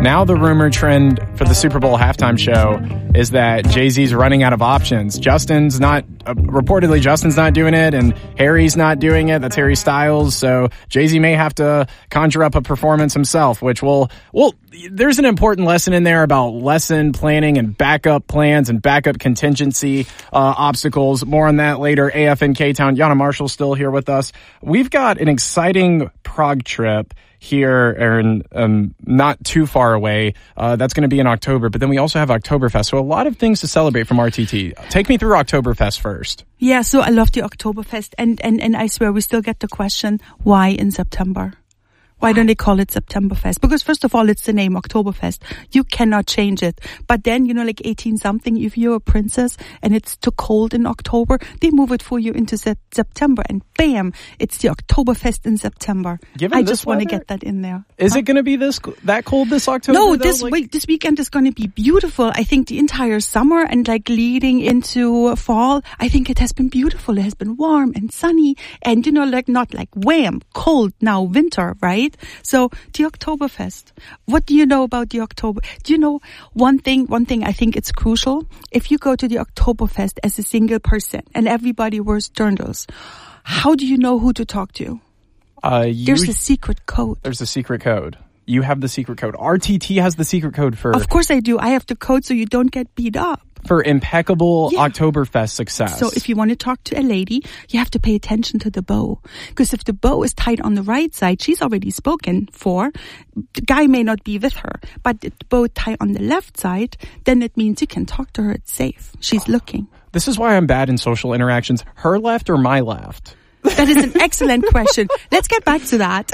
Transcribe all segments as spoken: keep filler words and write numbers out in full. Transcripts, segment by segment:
Now the rumor trend for the Super Bowl halftime show is that Jay-Z's running out of options. Justin's not, uh, reportedly Justin's not doing it, and Harry's not doing it. That's Harry Styles. So Jay-Z may have to conjure up a performance himself, which will, well, there's an important lesson in there about lesson planning and backup plans and backup contingency uh, obstacles. More on that later. A F N K-Town. Yana Marshall still here with us. We've got an exciting Prague trip here, and um, not too far away. Uh, that's going to be in October, but then we also have Oktoberfest. So a lot of things to celebrate from R T T. Take me through Oktoberfest first. Yeah, so I love the Oktoberfest, and, and, and I swear we still get the question, why in September? Why don't they call it Septemberfest? Because first of all, it's the name, Oktoberfest. You cannot change it. But then, you know, like eighteen something, if you're a princess and it's too cold in October, they move it for you into se- September, and bam, it's the Oktoberfest in September. Given I this just want to weather, get that in there. Is huh? it going to be this that cold this October? No, though? this like- week, this weekend is going to be beautiful. I think the entire summer and like leading into fall, I think it has been beautiful. It has been warm and sunny, and you know, like not like wham, cold now, winter, right? So the Oktoberfest. What do you know about the October? Do you know one thing? One thing I think it's crucial. If you go to the Oktoberfest as a single person and everybody wears dirndls, how do you know who to talk to? Uh, you, There's a secret code. There's a secret code. You have the secret code. R T T has the secret code for... Of course I do. I have the code so you don't get beat up. For impeccable Yeah. Oktoberfest success. So if you want to talk to a lady, you have to pay attention to the bow. Because if the bow is tied on the right side, she's already spoken for. The guy may not be with her. But the bow tied on the left side, then it means you can talk to her. It's safe. She's looking. This is why I'm bad in social interactions. Her left or my left? That is an excellent question. Let's get back to that.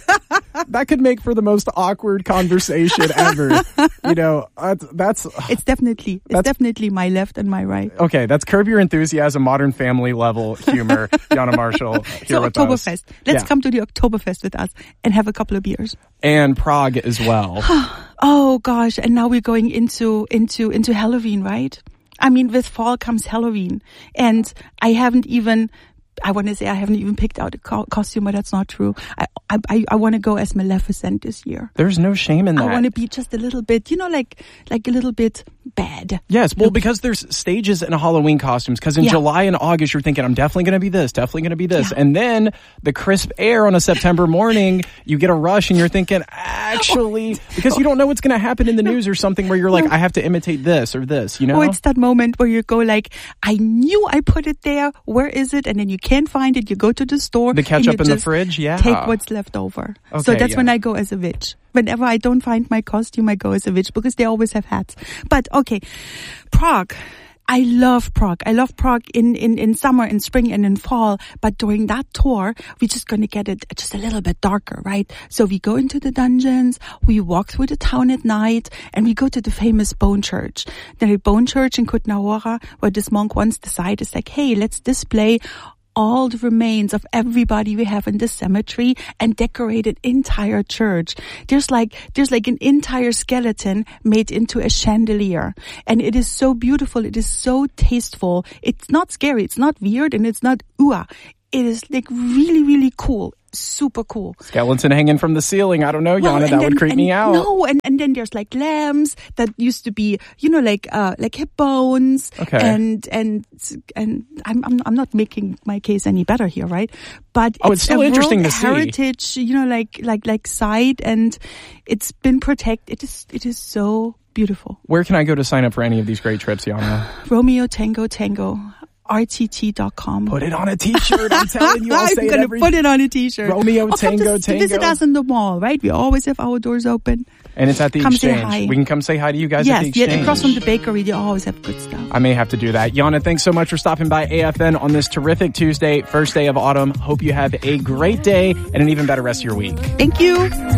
That could make for the most awkward conversation ever. You know, uh, that's... It's definitely, it's That's- definitely my left and my right. Okay, that's Curb Your Enthusiasm, Modern Family level humor. Yana Marshall here So with us. Oktoberfest. Let's Yeah. come to the Oktoberfest with us and have a couple of beers. And Prague as well. Oh gosh, and now we're going into into into Halloween, right? I mean, with fall comes Halloween, and I haven't even. I want to say I haven't even picked out a co- costume, but that's not true. I I I want to go as Maleficent this year. There's no shame in that. I want to be just a little bit, you know, like like a little bit bad. Yes, well, because there's stages in Halloween costumes. Because in Yeah. July and August, you're thinking, I'm definitely going to be this, definitely going to be this. Yeah. And then the crisp air on a September morning, you get a rush and you're thinking, actually, because you don't know what's going to happen in the news or something where you're like, I have to imitate this or this, you know? Oh, it's that moment where you go like, I knew I put it there. Where is it? And then you can't find it. You go to the store. The and ketchup you in the just fridge, yeah. Take what's left over. so Okay, that's yeah. when I go as a witch. Whenever I don't find my costume, I go as a witch because they always have hats. But okay, Prague. I love Prague. I love Prague in, in, in summer, in spring, and in fall. But during that tour, we're just going to get it just a little bit darker, right? So we go into the dungeons, we walk through the town at night, and we go to the famous Bone Church. The Bone Church in Kutná Hora, where this monk once decided, it's like, hey, let's display all the remains of everybody we have in the cemetery and decorate an entire church. There's like, there's like an entire skeleton made into a chandelier. And it is so beautiful. It is so tasteful. It's not scary. It's not weird, and it's not ooh. It is like really, really cool. Super cool. Skeleton hanging from the ceiling. I don't know, Yana, Well, and that then- would creep and me out. No, and, and then there's like lambs that used to be, you know, like uh like hip bones. Okay. And and and I'm I'm I'm not making my case any better here, right? But Oh, it's still a interesting World to see. Heritage, you know, like like like site, and it's been protected. It is it is so beautiful. Where can I go to sign up for any of these great trips, Yana? Romeo Tango Tango. R T T dot com. Put it on a t-shirt. I'm telling you, I'll say I'm it gonna every put it on a t-shirt. Romeo Or come Tango to, Tango. Visit us in the mall, right? We always have our doors open. And it's at the Come say Exchange. hi. We can come say hi to you guys Yes, at the Exchange. yeah, across from the bakery, they always have good stuff. I may have to do that. Yana, thanks so much for stopping by A F N on this terrific Tuesday, first day of autumn. Hope you have a great day and an even better rest of your week. Thank you.